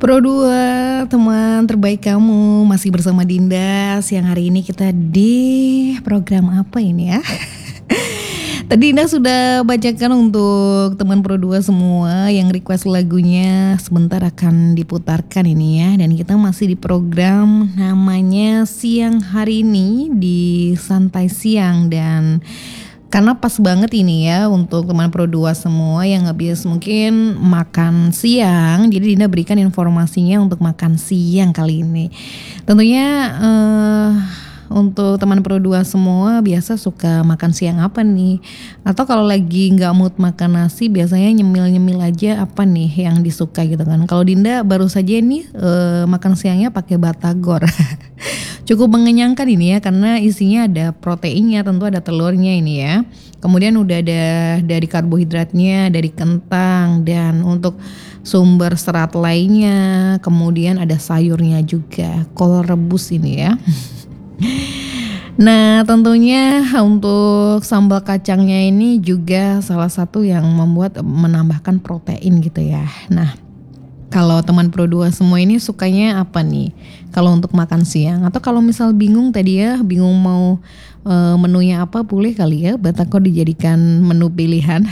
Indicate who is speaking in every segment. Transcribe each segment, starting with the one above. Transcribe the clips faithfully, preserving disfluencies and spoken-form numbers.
Speaker 1: Pro dua, teman terbaik kamu, masih bersama Dinda. Siang hari ini kita di program apa ini ya? Tadi Dinda sudah bacakan untuk teman Pro dua semua yang request lagunya, sebentar akan diputarkan ini ya. Dan kita masih di program namanya Siang Hari Ini di Santai Siang. Dan karena pas banget ini ya untuk teman Pro dua semua yang habis mungkin makan siang, jadi Dinda berikan informasinya untuk makan siang kali ini. Tentunya uh, untuk teman Pro dua semua biasa suka makan siang apa nih? Atau kalau lagi nggak mood makan nasi biasanya nyemil-nyemil aja apa nih yang disuka gitu kan. Kalau Dinda baru saja nih uh, makan siangnya pakai batagor. Cukup mengenyangkan ini ya karena isinya ada proteinnya, tentu ada telurnya ini ya. Kemudian udah ada dari karbohidratnya, dari kentang, dan untuk sumber serat lainnya, kemudian ada sayurnya juga, kol rebus ini ya. Nah tentunya untuk sambal kacangnya ini juga salah satu yang membuat menambahkan protein gitu ya. Nah kalau teman Pro dua semua ini sukanya apa nih? Kalau untuk makan siang atau kalau misal bingung tadi ya, bingung mau e, menunya apa, boleh kali ya batagor dijadikan menu pilihan.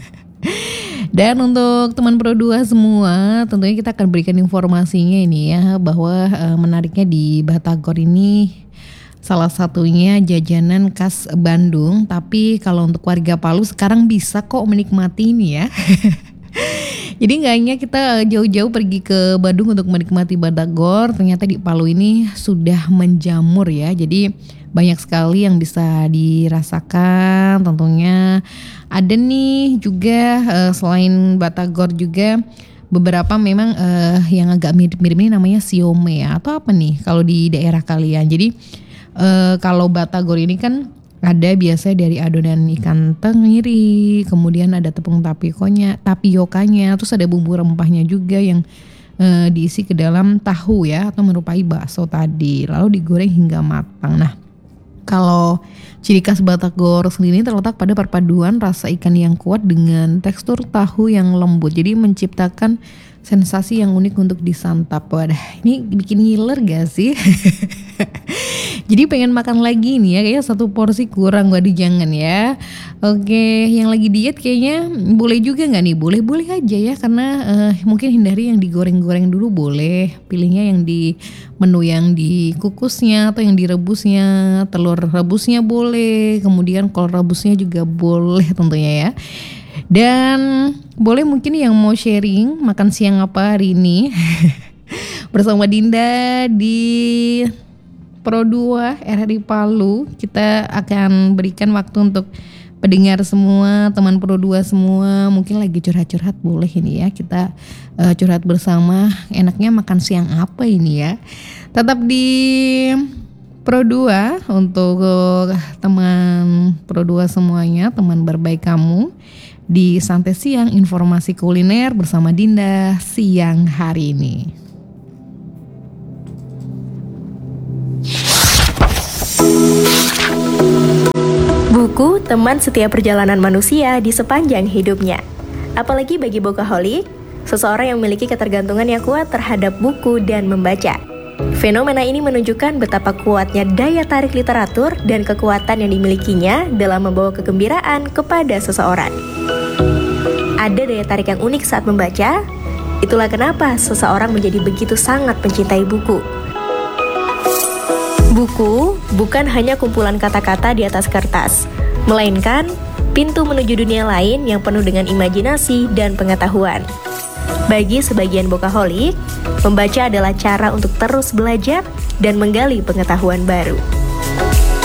Speaker 1: Dan untuk teman Pro dua semua, tentunya kita akan berikan informasinya ini ya, bahwa e, menariknya di batagor ini salah satunya jajanan khas Bandung, tapi kalau untuk warga Palu sekarang bisa kok menikmati ini ya. Jadi gak hanya kita jauh-jauh pergi ke Bandung untuk menikmati batagor, ternyata di Palu ini sudah menjamur ya. Jadi banyak sekali yang bisa dirasakan. Tentunya ada nih juga uh, selain batagor juga beberapa memang uh, yang agak mirip-mirip ini namanya siomay ya, atau apa nih kalau di daerah kalian. Jadi uh, kalau batagor ini kan ada biasanya dari adonan ikan tenggiri, kemudian ada tepung tapiokonya, tapiokanya, terus ada bumbu rempahnya juga yang e, diisi ke dalam tahu ya, atau menyerupai bakso tadi, lalu digoreng hingga matang. Nah, kalau ciri khas batagor sendiri terletak pada perpaduan rasa ikan yang kuat dengan tekstur tahu yang lembut, jadi menciptakan sensasi yang unik untuk disantap. Wadah, ini bikin ngiler gak sih? Jadi pengen makan lagi nih ya, kayaknya satu porsi kurang, waduh jangan ya. Oke, yang lagi diet kayaknya boleh juga gak nih? Boleh-boleh aja ya, karena uh, mungkin hindari yang digoreng-goreng dulu boleh. Pilihnya yang di menu yang dikukusnya atau yang direbusnya, telur rebusnya boleh, kemudian kol rebusnya juga boleh tentunya ya. Dan boleh mungkin yang mau sharing makan siang apa hari ini bersama Dinda di Pro dua R R I Palu. Kita akan berikan waktu untuk pendengar semua, teman Pro dua semua, mungkin lagi curhat-curhat boleh ini ya, kita uh, curhat bersama. Enaknya makan siang apa ini ya? Tetap di Pro dua untuk teman Pro dua semuanya, teman berbaik kamu di Santai Siang, informasi kuliner bersama Dinda siang hari ini.
Speaker 2: Buku teman setiap perjalanan manusia di sepanjang hidupnya. Apalagi bagi Bookaholic, seseorang yang memiliki ketergantungan yang kuat terhadap buku dan membaca. Fenomena ini menunjukkan betapa kuatnya daya tarik literatur dan kekuatan yang dimilikinya dalam membawa kegembiraan kepada seseorang. Ada daya tarik yang unik saat membaca, itulah kenapa seseorang menjadi begitu sangat mencintai buku. Buku bukan hanya kumpulan kata-kata di atas kertas, melainkan pintu menuju dunia lain yang penuh dengan imajinasi dan pengetahuan. Bagi sebagian Bookaholic, membaca adalah cara untuk terus belajar dan menggali pengetahuan baru.